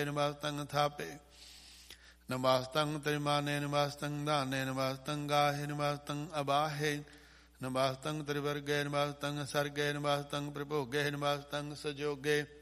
ਨਮਸਤੰ ਥਾਪੇ ਨਮਸਤੰ ਤ੍ਰਿਮਾਨੇ ਨਮਸਤੰ ਦਾਨੇ ਨਮਸਤੰ ਗਾਹੇ ਨਮਸਤੰ ਅਬਾਹੇ ਨਮਸਤੰ ਤ੍ਰਿਵਰਗੇ ਨਮਸਤੰ ਸਰਗੇ ਨਮਸਤੰ ਪ੍ਰਭੋਗੇ ਨਮਸਤੰ ਸਜੋਗੇ